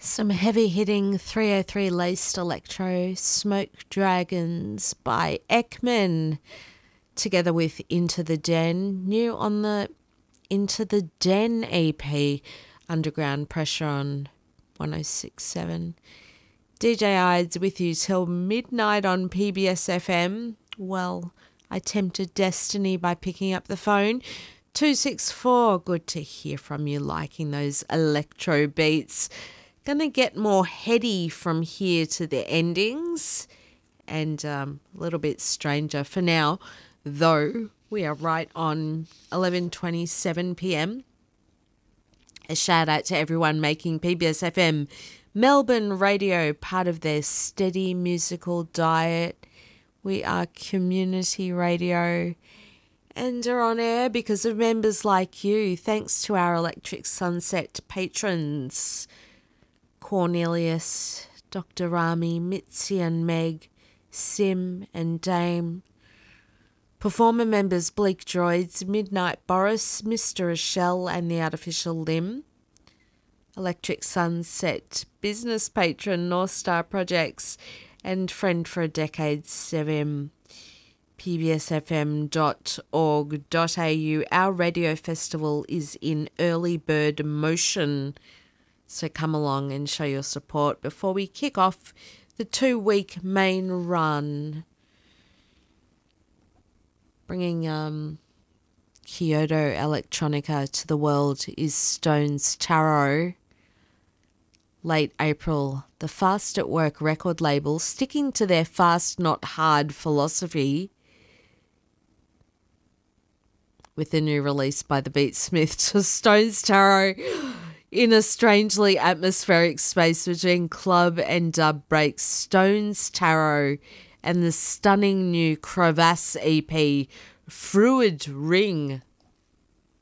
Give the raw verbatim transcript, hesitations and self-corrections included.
Some heavy-hitting three oh three laced electro, Smoke Dragons by Ekman, together with Into the Den, new on the Into the Den E P, Underground Pressure on one oh six point seven. D J Ides with you till midnight on P B S F M. Well, I tempted destiny by picking up the phone. two six four, good to hear from you, liking those electro beats. Gonna get more heady from here to the endings and um, a little bit stranger for now, though we are right on eleven twenty-seven p m. A shout out to everyone making P B S F M Melbourne radio part of their steady musical diet. We are community radio and are on air because of members like you. Thanks to our Electric Sunset patrons, Cornelius, Doctor Rami, Mitzi and Meg, Sim and Dame. Performer members Bleak Droids, Midnight Boris, Mister Rochelle and the Artificial Limb. Electric Sunset business patron North Star Projects and friend for a decade, Sevim. P B S F M dot org dot a u. Our radio festival is in early bird motion, so come along and show your support before we kick off the two-week main run. Bringing um, Kyoto Electronica to the world is Stones Tarot. Late April, the Fast at Work record label, sticking to their fast not hard philosophy with a new release by the Beatsmiths, Stones Tarot, in a strangely atmospheric space between club and dub breaks, Stones Tarot and the stunning new Crevasse E P, Fruid Ring.